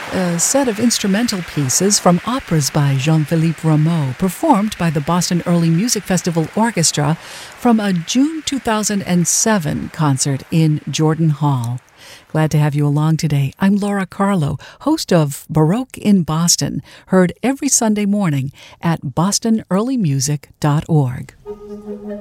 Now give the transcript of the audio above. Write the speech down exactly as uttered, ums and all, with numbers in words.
a set of instrumental pieces from operas by Jean-Philippe Rameau, performed by the Boston Early Music Festival Orchestra from a June two thousand seven concert in Jordan Hall. Glad to have you along today. I'm Laura Carlo, host of Baroque in Boston, heard every Sunday morning at boston early music dot org.